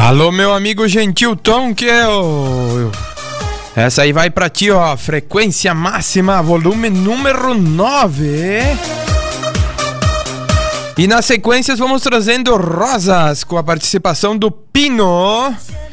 Alô, meu amigo Gentil Tom, que é o... Essa aí vai pra ti, ó. Frequência máxima, volume número 9. E na sequência vamos trazendo Rosas, com a participação do Pino.